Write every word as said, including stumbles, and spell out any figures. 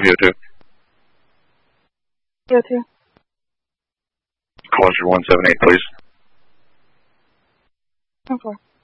V O two. V O two. Call us for one seven eight, please. ten four.